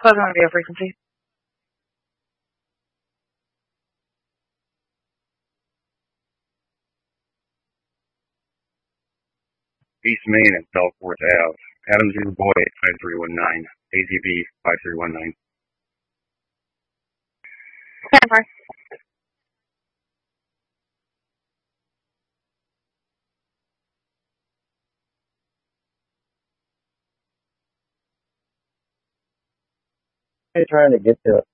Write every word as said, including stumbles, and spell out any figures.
Closing radio frequency. East Main and Southworth Ave. Adam Zero Boy five three one nine. A Z B five three one nine. Stand by. What are you trying to get to?